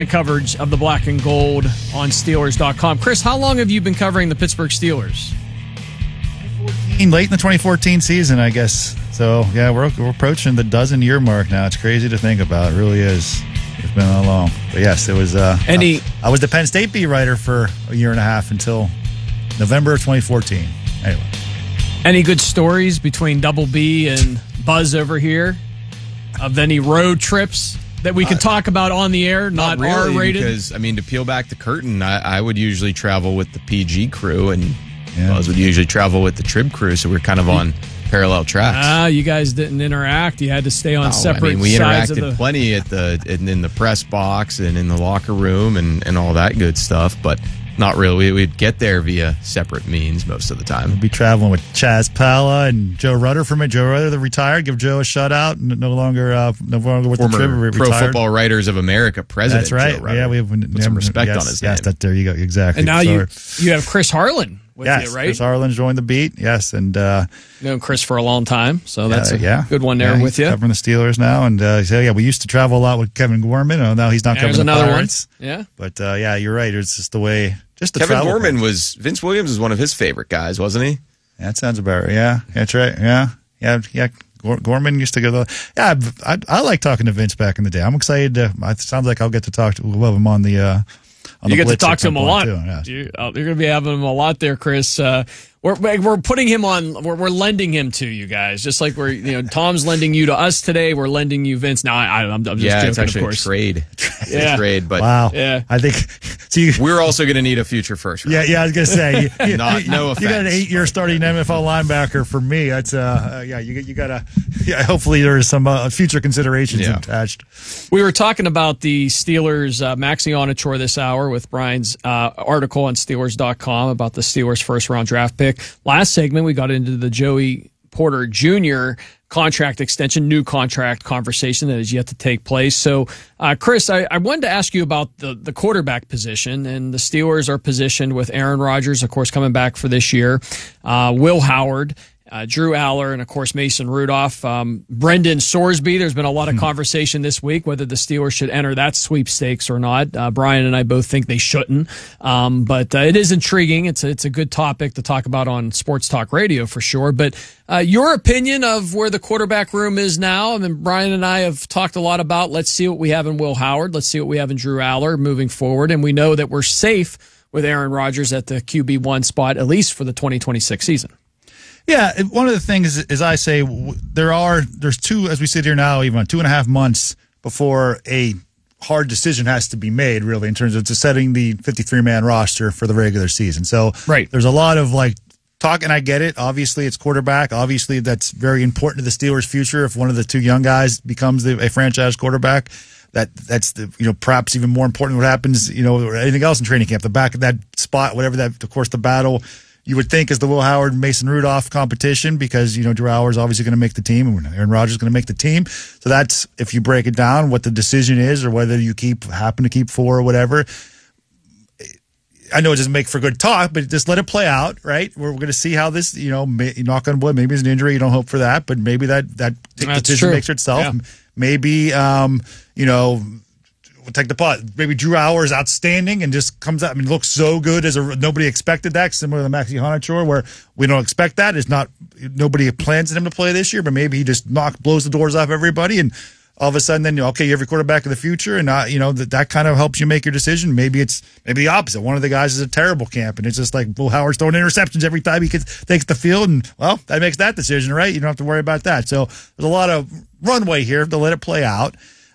coverage of the black and gold on Steelers.com. Chris, how long have you been covering the Pittsburgh Steelers? Late in the 2014 season, I guess. So, yeah, we're approaching the dozen-year mark now. It's crazy to think about. It really is. It's been that long. But, yes, it was I was the Penn State beat writer for a year and a half until November of 2014. Anyway. Any good stories between Double B and Buzz over here of any road trips that we can talk about on the air, not really, R-rated? Because, I mean, to peel back the curtain, I would usually travel with the PG crew, and Buzz would usually travel with the Trib crew, so we're kind of on parallel tracks. You guys didn't interact. You had to stay on separate sides. We interacted plenty in the press box and in the locker room and all that good stuff, but not really. We'd get there via separate means most of the time. We'd be traveling with Chaz Pala and Joe Rudder from it. Joe Rudder, the retired. Give Joe a shout out. No longer with Former the Trib. Pro Football Writers of America president. That's right. Joe Rudder. Yeah, we have some respect on his name. Yes, there you go. Exactly. And now you have Chris Harlan with you, right? Chris Harlan joined the beat. Yes, and known Chris for a long time, so that's a good one there with you. Covering the Steelers now, and we used to travel a lot with Kevin Gorman. Now he's not covering the Pirates. Yeah, but you're right. It's just the way. Just the Kevin Gorman Vince Williams was one of his favorite guys, wasn't he? That sounds about right. Yeah, that's right. Yeah. Gorman used to go. I like talking to Vince back in the day. I'm excited. It sounds like I'll get to talk to him on the. You get to talk to him a lot. Too, You're going to be having him a lot there, Chris. We're putting him on. We're lending him to you guys, just like Tom's lending you to us today. We're lending you Vince. Now I'm just joking. It's actually of course. a trade. It's a trade, but wow. Yeah, I think we're also going to need a future first round. Yeah. I was going to say, no offense. You got an 8-year starting NFL linebacker for me. That's you got to. Yeah, hopefully there is some future considerations attached. We were talking about the Steelers Maxi Onachor this hour with Brian's article on Steelers.com about the Steelers' first-round draft pick. Last segment, we got into the Joey Porter Jr. contract extension, new contract conversation that is yet to take place. So, Chris, I wanted to ask you about the quarterback position, and the Steelers are positioned with Aaron Rodgers, of course, coming back for this year, Will Howard, Drew Aller, and, of course, Mason Rudolph. Brendan Sorsby, there's been a lot of conversation this week whether the Steelers should enter that sweepstakes or not. Brian and I both think they shouldn't. But it is intriguing. It's a good topic to talk about on Sports Talk Radio for sure. But your opinion of where the quarterback room is now, I mean, Brian and I have talked a lot about let's see what we have in Will Howard. Let's see what we have in Drew Aller moving forward. And we know that we're safe with Aaron Rodgers at the QB1 spot, at least for the 2026 season. Yeah, one of the things is I say there's two, as we sit here now, even 2.5 months before a hard decision has to be made, really, in terms of just setting the 53-man roster for the regular season. So there's a lot of talk, and I get it. Obviously, it's quarterback. Obviously, that's very important to the Steelers' future. If one of the two young guys becomes a franchise quarterback, that's the perhaps even more important what happens or anything else in training camp. The back of that spot, whatever that, of course, the battle. You would think is the Will Howard Mason Rudolph competition because Drew Aller is obviously going to make the team and Aaron Rodgers is going to make the team. So that's, if you break it down, what the decision is or whether you happen to keep 4 or whatever. I know it doesn't make for good talk, but just let it play out, right? We're going to see how this, knock on wood, maybe it's an injury, you don't hope for that, but maybe that decision makes for itself. Yeah. Maybe, we'll take the pot. Maybe Drew Aller is outstanding and just comes out. Looks so good as nobody expected that. Similar to Maxi Onachor, where we don't expect that. It's not nobody plans him to play this year, but maybe he just blows the doors off everybody, and all of a sudden, then you have your quarterback of the future, and that kind of helps you make your decision. Maybe it's the opposite. One of the guys is a terrible camp, and it's just like Will Howard's throwing interceptions every time he takes the field, and that makes that decision, right? You don't have to worry about that. So there's a lot of runway here to let it play out.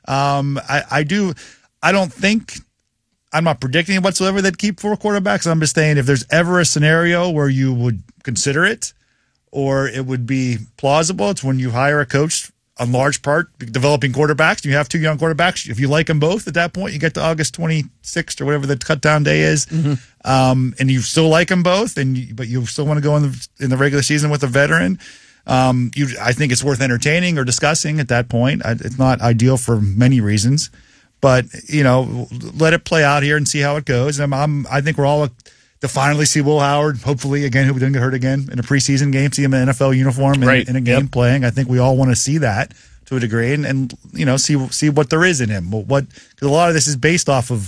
I don't think, I'm not predicting whatsoever they'd keep 4 quarterbacks. I'm just saying if there's ever a scenario where you would consider it or it would be plausible, it's when you hire a coach, in large part, developing quarterbacks. You have 2 young quarterbacks. If you like them both at that point, you get to August 26th or whatever the cut down day is, and you still like them both, but you still want to go in the regular season with a veteran. I think it's worth entertaining or discussing at that point. It's not ideal for many reasons. But, let it play out here and see how it goes. I think we're all to finally see Will Howard, hopefully, again, who didn't get hurt again, in a preseason game, see him in an NFL uniform in a game playing. I think we all want to see that. to a degree, and see what there is in him. Because a lot of this is based off of